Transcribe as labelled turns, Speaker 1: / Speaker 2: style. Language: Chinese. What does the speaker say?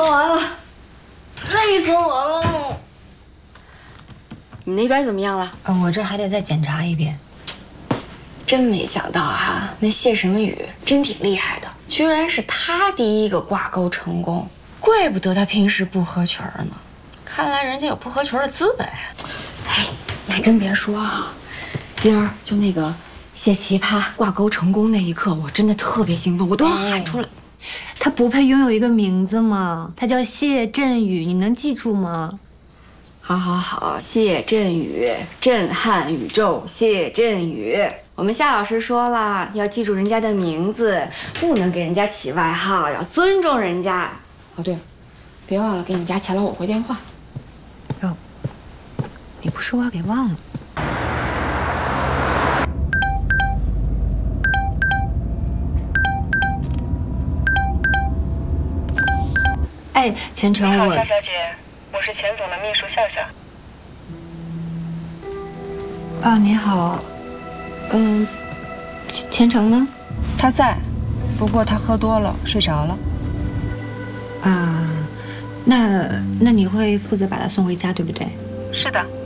Speaker 1: 完了，累死我了。你那边怎么样了？
Speaker 2: 我这还得再检查一遍。
Speaker 1: 真没想到哈，那谢什么雨真挺厉害的，居然是他第一个挂钩成功，怪不得他平时不合群呢，看来人家有不合群的资本呀。哎，你还真别说啊，今儿就那个谢奇葩挂钩成功那一刻，我真的特别兴奋，我都要喊出来。
Speaker 2: 他不配拥有一个名字吗？他叫谢振宇，你能记住吗？
Speaker 1: 好好好，谢振宇，震撼宇宙，谢振宇。我们夏老师说了，要记住人家的名字，不能给人家起外号，要尊重人家。哦，对了，别忘了给你家钱老五回电话。
Speaker 2: 哟，你不说我还给忘了。哎，钱程，
Speaker 3: 你好，夏小姐，我是钱总的秘书笑笑。
Speaker 2: 啊，你好，钱程呢？
Speaker 3: 他在，不过他喝多了，睡着了。
Speaker 2: 啊，那你会负责把他送回家，对不对？
Speaker 3: 是的。